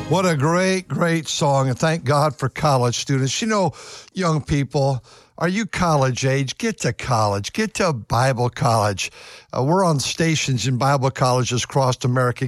What a great, great song, and thank God for college students. You know, young people, are you college age? Get to college. Get to Bible college. We're on stations in Bible colleges across America.